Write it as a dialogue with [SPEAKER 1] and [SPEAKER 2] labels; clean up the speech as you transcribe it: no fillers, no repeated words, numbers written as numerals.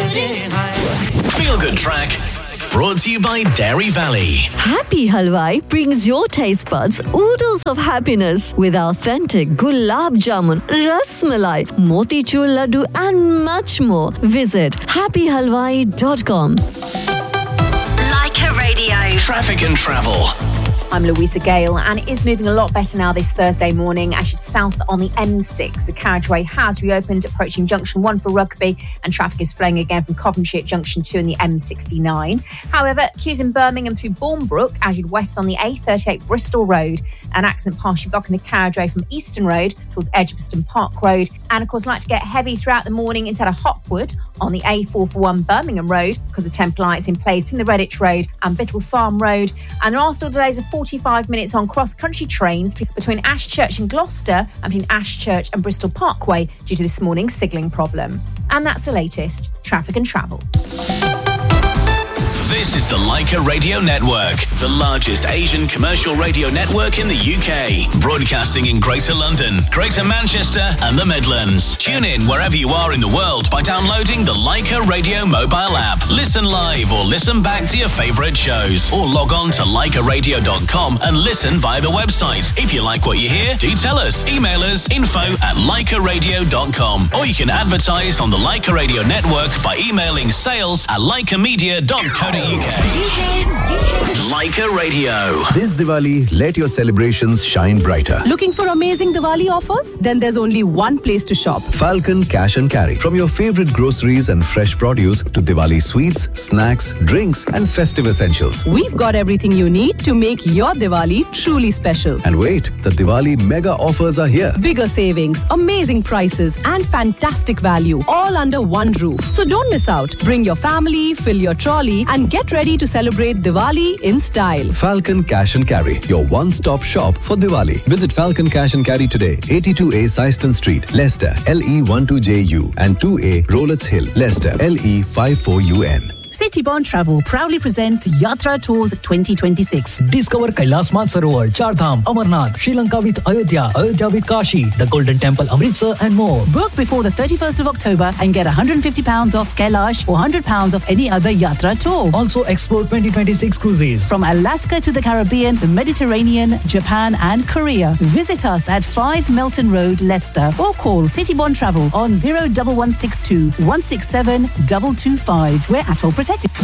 [SPEAKER 1] Feel Good Track. Brought to you by Dairy Valley.
[SPEAKER 2] Happy Halwai brings your taste buds oodles of happiness with authentic gulab jamun, ras malai, motichur laddu and much more. Visit happyhalwai.com.
[SPEAKER 3] Leica Radio.
[SPEAKER 1] Traffic and travel.
[SPEAKER 4] I'm Louisa Gale, and it is moving a lot better now this Thursday morning as it's south on the M6. The carriageway has reopened, approaching Junction 1 for Rugby, and traffic is flowing again from Coventry at Junction 2 and the M69. However, queues in Birmingham through Bournebrook as you'd west on the A38 Bristol Road. An accident partially blocking the carriageway from Easton Road towards Edgbaston Park Road. And of course, like to get heavy throughout the morning into Hopwood on the A441 Birmingham Road because the temp lights in place between the Redditch Road and Bittle Farm Road. And there are still delays of 45 minutes on cross-country trains between Ashchurch and Gloucester and between Ashchurch and Bristol Parkway due to this morning's signalling problem. And that's the latest traffic and travel.
[SPEAKER 1] This is the Leica Radio Network, the largest Asian commercial radio network in the UK. Broadcasting in Greater London, Greater Manchester and the Midlands. Tune in wherever you are in the world by downloading the Leica Radio mobile app. Listen live or listen back to your favourite shows. Or log on to leicaradio.com and listen via the website. If you like what you hear, do tell us. Email us info@leicaradio.com. Or you can advertise on the Leica Radio Network by emailing sales@leicamedia.co.uk. Leica Radio.
[SPEAKER 5] This Diwali, let your celebrations shine brighter.
[SPEAKER 6] Looking for amazing Diwali offers? Then there's only one place to shop.
[SPEAKER 5] Falcon Cash and Carry. From your favorite groceries and fresh produce to Diwali sweets, snacks, drinks and festive essentials.
[SPEAKER 6] We've got everything you need to make your Diwali truly special.
[SPEAKER 5] And wait, the Diwali mega offers are here.
[SPEAKER 6] Bigger savings, amazing prices and fantastic value all under one roof. So don't miss out. Bring your family, fill your trolley and get ready to celebrate Diwali in style.
[SPEAKER 5] Falcon Cash and Carry, your one-stop shop for Diwali. Visit Falcon Cash and Carry today, 82A Syston Street, Leicester, LE12JU and 2A Rowletts Hill, Leicester, LE54UN.
[SPEAKER 7] City Bond Travel proudly presents Yatra Tours 2026.
[SPEAKER 8] Discover Kailas Mansarovar, Char Dham, Amarnath, Sri Lanka with Ayodhya, Ayodhya with Kashi, the Golden Temple Amritsar and more.
[SPEAKER 7] Book before the 31st of October and get £150 off Kailash or £100 off any other Yatra tour.
[SPEAKER 8] Also explore 2026 cruises.
[SPEAKER 7] From Alaska to the Caribbean, the Mediterranean, Japan and Korea. Visit us at 5 Melton Road, Leicester or call City Bond Travel on 01162 167 225. We're at all protected.